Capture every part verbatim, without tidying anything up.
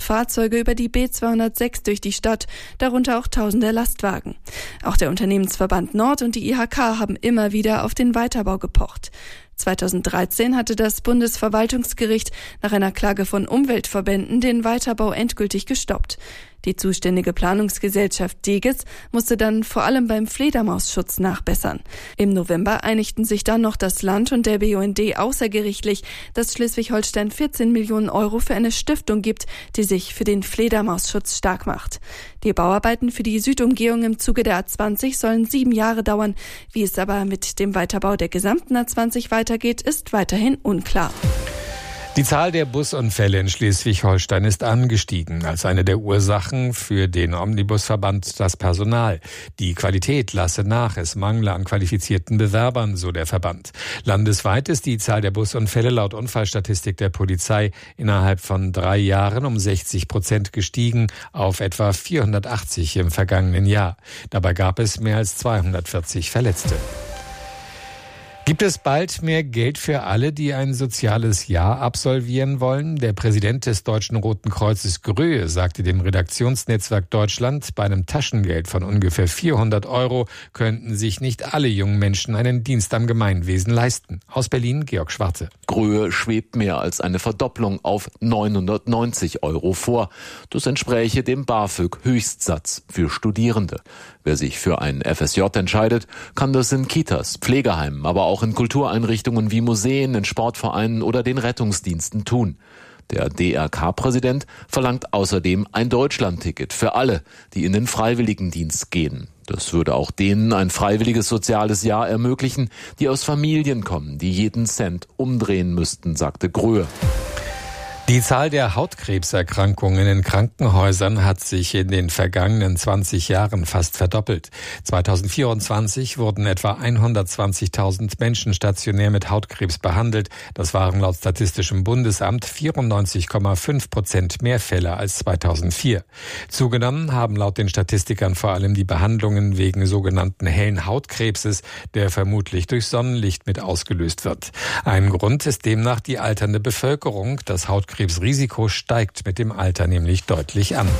Fahrzeuge über die B zweihundertsechs durch die Stadt, darunter auch tausende Lastwagen. Auch der Unternehmensverband Nord und die I H K haben immer wieder auf den Weiterbau gepocht. zweitausenddreizehn hatte das Bundesverwaltungsgericht nach einer Klage von Umweltverbänden den Weiterbau endgültig gestoppt. Die zuständige Planungsgesellschaft Deges musste dann vor allem beim Fledermausschutz nachbessern. Im November einigten sich dann noch das Land und der B U N D außergerichtlich, dass Schleswig-Holstein vierzehn Millionen Euro für eine Stiftung gibt, die sich für den Fledermausschutz stark macht. Die Bauarbeiten für die Südumgehung im Zuge der A zwanzig sollen sieben Jahre dauern. Wie es aber mit dem Weiterbau der gesamten A zwanzig weitergeht, ist weiterhin unklar. Die Zahl der Busunfälle in Schleswig-Holstein ist angestiegen. Als eine der Ursachen für den Omnibusverband das Personal. Die Qualität lasse nach, es mangle an qualifizierten Bewerbern, so der Verband. Landesweit ist die Zahl der Busunfälle laut Unfallstatistik der Polizei innerhalb von drei Jahren um sechzig Prozent gestiegen auf etwa vierhundertachtzig im vergangenen Jahr. Dabei gab es mehr als zweihundertvierzig Verletzte. Gibt es bald mehr Geld für alle, die ein soziales Jahr absolvieren wollen? Der Präsident des Deutschen Roten Kreuzes Gröhe sagte dem Redaktionsnetzwerk Deutschland, bei einem Taschengeld von ungefähr vierhundert Euro könnten sich nicht alle jungen Menschen einen Dienst am Gemeinwesen leisten. Aus Berlin, Georg Schwarte. Gröhe schwebt mehr als eine Verdopplung auf neunhundertneunzig Euro vor. Das entspräche dem BAföG-Höchstsatz für Studierende. Wer sich für ein F S J entscheidet, kann das in Kitas, Pflegeheimen, aber auch in Kultureinrichtungen wie Museen, in Sportvereinen oder den Rettungsdiensten tun. Der D R K-Präsident verlangt außerdem ein Deutschlandticket für alle, die in den Freiwilligendienst gehen. Das würde auch denen ein freiwilliges soziales Jahr ermöglichen, die aus Familien kommen, die jeden Cent umdrehen müssten, sagte Gröhe. Die Zahl der Hautkrebserkrankungen in Krankenhäusern hat sich in den vergangenen zwanzig Jahren fast verdoppelt. zweitausendvierundzwanzig wurden etwa hundertzwanzigtausend Menschen stationär mit Hautkrebs behandelt. Das waren laut Statistischem Bundesamt vierundneunzig Komma fünf Prozent mehr Fälle als zweitausendvier. Zugenommen haben laut den Statistikern vor allem die Behandlungen wegen sogenannten hellen Hautkrebses, der vermutlich durch Sonnenlicht mit ausgelöst wird. Ein Grund ist demnach die alternde Bevölkerung. Das Hautkrebs Krebsrisiko steigt mit dem Alter nämlich deutlich an.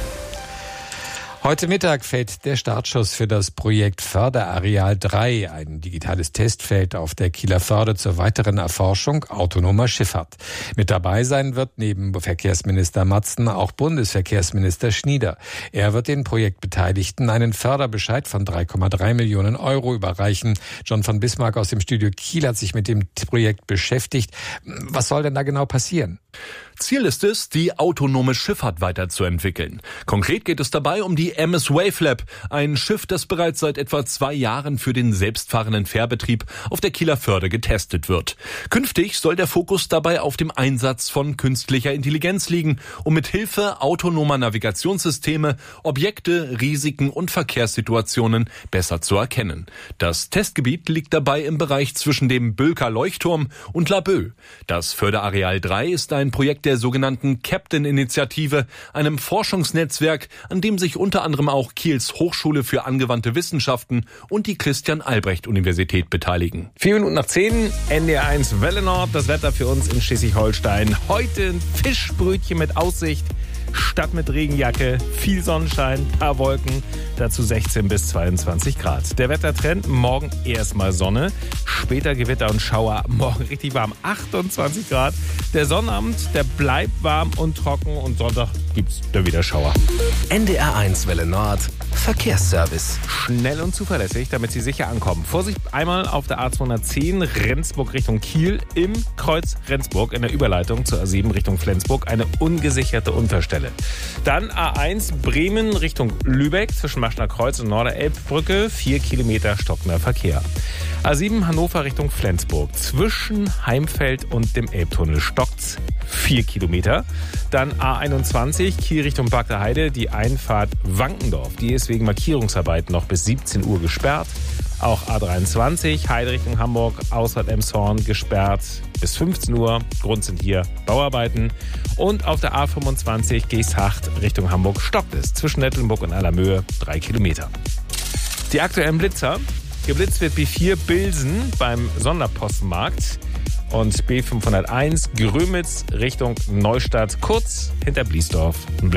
Heute Mittag fällt der Startschuss für das Projekt Förderareal drei, ein digitales Testfeld auf der Kieler Förde zur weiteren Erforschung autonomer Schifffahrt. Mit dabei sein wird neben Verkehrsminister Matzen auch Bundesverkehrsminister Schnieder. Er wird den Projektbeteiligten einen Förderbescheid von drei Komma drei Millionen Euro überreichen. John von Bismarck aus dem Studio Kiel hat sich mit dem Projekt beschäftigt. Was soll denn da genau passieren? Ziel ist es, die autonome Schifffahrt weiterzuentwickeln. Konkret geht es dabei um die M S Wavelab, ein Schiff, das bereits seit etwa zwei Jahren für den selbstfahrenden Fährbetrieb auf der Kieler Förde getestet wird. Künftig soll der Fokus dabei auf dem Einsatz von künstlicher Intelligenz liegen, um mit Hilfe autonomer Navigationssysteme Objekte, Risiken und Verkehrssituationen besser zu erkennen. Das Testgebiet liegt dabei im Bereich zwischen dem Bülker Leuchtturm und Laboe. Das Förderareal drei ist ein Projekt der sogenannten Captain-Initiative, einem Forschungsnetzwerk, an dem sich unter anderem auch Kiels Hochschule für angewandte Wissenschaften und die Christian-Albrecht-Universität beteiligen. Vier Minuten nach zehn, N D R eins Welle Nord, das Wetter für uns in Schleswig-Holstein. Heute ein Fischbrötchen mit Aussicht, statt mit Regenjacke, viel Sonnenschein, paar Wolken, dazu sechzehn bis zweiundzwanzig Grad. Der Wettertrend, morgen erstmal Sonne, später Gewitter und Schauer, morgen richtig warm, achtundzwanzig Grad. Der Sonnabend, der bleibt warm und trocken und Sonntag gibt's dann wieder Schauer. N D R eins Welle Nord, Verkehrsservice. Schnell und zuverlässig, damit Sie sicher ankommen. Vorsicht einmal auf der A zweihundertzehn Rendsburg Richtung Kiel, im Kreuz Rendsburg in der Überleitung zur A sieben Richtung Flensburg, eine ungesicherte Unterstelle. Dann A eins Bremen Richtung Lübeck zwischen Maschner Kreuz und Norderelbbrücke, vier Kilometer stockender Verkehr. A sieben Hannover Richtung Flensburg zwischen Heimfeld und dem Elbtunnel stockt's, vier Kilometer. Dann A einundzwanzig Kiel Richtung Park der Heide, die Einfahrt Wankendorf, die ist wegen Markierungsarbeiten noch bis siebzehn Uhr gesperrt. Auch A dreiundzwanzig Heide Richtung Hamburg, Ausfahrt Emshorn gesperrt bis fünfzehn Uhr. Grund sind hier Bauarbeiten. Und auf der A fünfundzwanzig Geesthacht Richtung Hamburg stockt es zwischen Nettelnburg und Allermöhe, drei Kilometer. Die aktuellen Blitzer. Geblitzt wird B vier Bilsen beim Sonderpostenmarkt und B fünfhunderteins Grömitz Richtung Neustadt, kurz hinter Bliesdorf.